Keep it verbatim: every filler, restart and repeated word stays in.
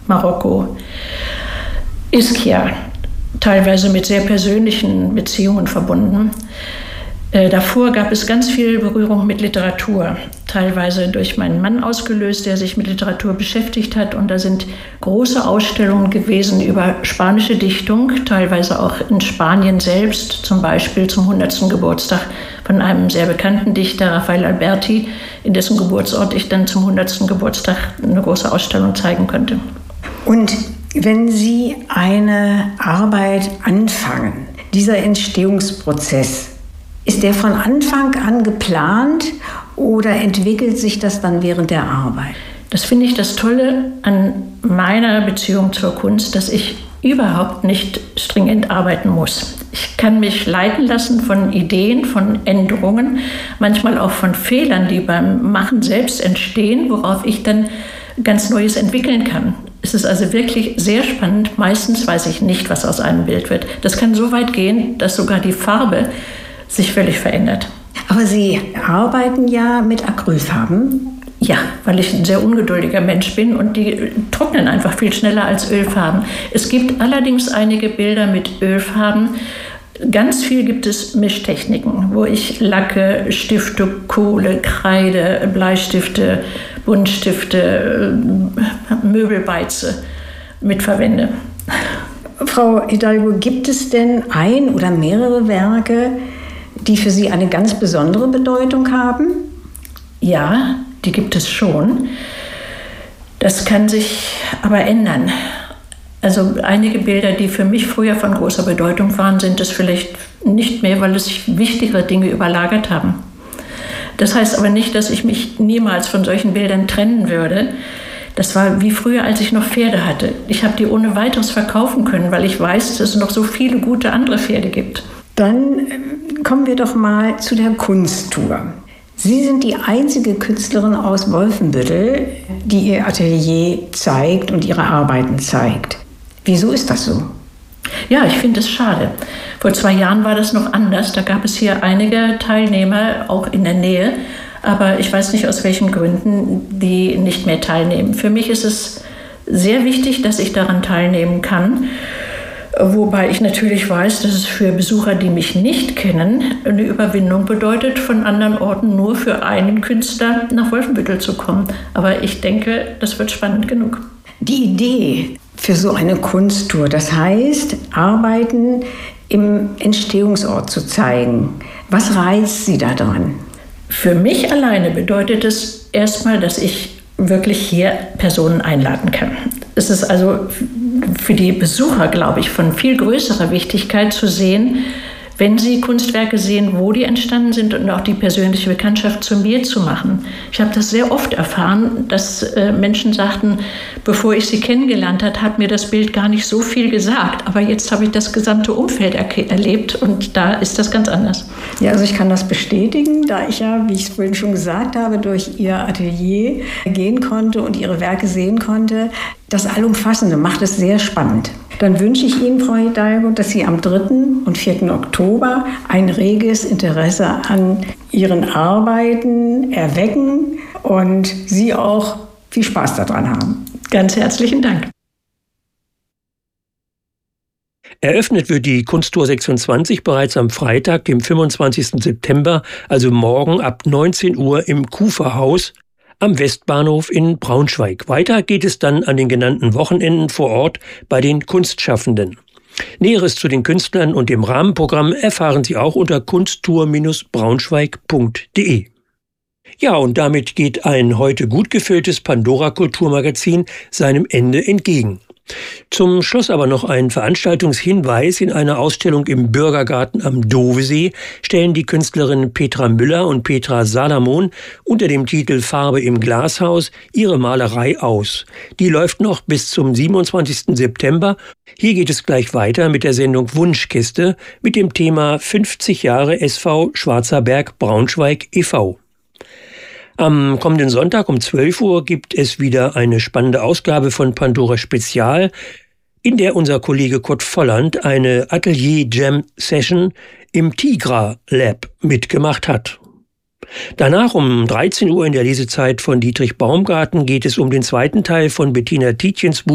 Marokko, Ischia, teilweise mit sehr persönlichen Beziehungen verbunden. Äh, davor gab es ganz viel Berührung mit Literatur, teilweise durch meinen Mann ausgelöst, der sich mit Literatur beschäftigt hat. Und da sind große Ausstellungen gewesen über spanische Dichtung, teilweise auch in Spanien selbst, zum Beispiel zum hundertsten Geburtstag von einem sehr bekannten Dichter, Rafael Alberti, in dessen Geburtsort ich dann zum hundertsten Geburtstag eine große Ausstellung zeigen konnte. Und wenn Sie eine Arbeit anfangen, dieser Entstehungsprozess, ist der von Anfang an geplant oder entwickelt sich das dann während der Arbeit? Das finde ich das Tolle an meiner Beziehung zur Kunst, dass ich überhaupt nicht stringent arbeiten muss. Ich kann mich leiten lassen von Ideen, von Änderungen, manchmal auch von Fehlern, die beim Machen selbst entstehen, worauf ich dann ganz Neues entwickeln kann. Es ist also wirklich sehr spannend. Meistens weiß ich nicht, was aus einem Bild wird. Das kann so weit gehen, dass sogar die Farbe sich völlig verändert. Aber Sie arbeiten ja mit Acrylfarben. Ja, weil ich ein sehr ungeduldiger Mensch bin und die trocknen einfach viel schneller als Ölfarben. Es gibt allerdings einige Bilder mit Ölfarben. Ganz viel gibt es Mischtechniken, wo ich Lacke, Stifte, Kohle, Kreide, Bleistifte, Buntstifte, Möbelbeize mitverwende. Frau Hidalgo, gibt es denn ein oder mehrere Werke, die für Sie eine ganz besondere Bedeutung haben? Ja, die gibt es schon. Das kann sich aber ändern. Also einige Bilder, die für mich früher von großer Bedeutung waren, sind es vielleicht nicht mehr, weil es sich wichtigere Dinge überlagert haben. Das heißt aber nicht, dass ich mich niemals von solchen Bildern trennen würde. Das war wie früher, als ich noch Pferde hatte. Ich habe die ohne weiteres verkaufen können, weil ich weiß, dass es noch so viele gute andere Pferde gibt. Dann kommen wir doch mal zu der Kunsttour. Sie sind die einzige Künstlerin aus Wolfenbüttel, die ihr Atelier zeigt und ihre Arbeiten zeigt. Wieso ist das so? Ja, ich finde es schade. Vor zwei Jahren war das noch anders. Da gab es hier einige Teilnehmer, auch in der Nähe. Aber ich weiß nicht, aus welchen Gründen die nicht mehr teilnehmen. Für mich ist es sehr wichtig, dass ich daran teilnehmen kann. Wobei ich natürlich weiß, dass es für Besucher, die mich nicht kennen, eine Überwindung bedeutet, von anderen Orten nur für einen Künstler nach Wolfenbüttel zu kommen. Aber ich denke, das wird spannend genug. Die Idee für so eine Kunsttour, das heißt, Arbeiten im Entstehungsort zu zeigen. Was reizt Sie daran? Für mich alleine bedeutet es erstmal, dass ich wirklich hier Personen einladen kann. Es ist also für die Besucher, glaube ich, von viel größerer Wichtigkeit zu sehen, wenn sie Kunstwerke sehen, wo die entstanden sind und auch die persönliche Bekanntschaft zu mir zu machen. Ich habe das sehr oft erfahren, dass äh, Menschen sagten, bevor ich sie kennengelernt habe, hat mir das Bild gar nicht so viel gesagt. Aber jetzt habe ich das gesamte Umfeld er- erlebt und da ist das ganz anders. Ja, also ich kann das bestätigen, da ich ja, wie ich es vorhin schon gesagt habe, durch Ihr Atelier gehen konnte und Ihre Werke sehen konnte. Das Allumfassende macht es sehr spannend. Dann wünsche ich Ihnen, Frau Hidalgo, dass Sie am dritten und vierten Oktober ein reges Interesse an Ihren Arbeiten erwecken und Sie auch viel Spaß daran haben. Ganz herzlichen Dank. Eröffnet wird die Kunsttour sechsundzwanzig bereits am Freitag, dem fünfundzwanzigsten September, also morgen ab neunzehn Uhr im Kuferhaus am Westbahnhof in Braunschweig. Weiter geht es dann an den genannten Wochenenden vor Ort bei den Kunstschaffenden. Näheres zu den Künstlern und dem Rahmenprogramm erfahren Sie auch unter kunsttour Braunschweig punkt de. Ja, und damit geht ein heute gut gefülltes Pandora-Kulturmagazin seinem Ende entgegen. Zum Schluss aber noch ein Veranstaltungshinweis. In einer Ausstellung im Bürgergarten am Dovesee stellen die Künstlerinnen Petra Müller und Petra Salamon unter dem Titel Farbe im Glashaus ihre Malerei aus. Die läuft noch bis zum siebenundzwanzigsten September. Hier geht es gleich weiter mit der Sendung Wunschkiste mit dem Thema fünfzig Jahre S V Schwarzer Berg Braunschweig e V Am kommenden Sonntag um zwölf Uhr gibt es wieder eine spannende Ausgabe von Pandora Spezial, in der unser Kollege Kurt Volland eine Atelier-Jam-Session im Tigra Lab mitgemacht hat. Danach um dreizehn Uhr in der Lesezeit von Dietrich Baumgarten geht es um den zweiten Teil von Bettina Tietjens Buch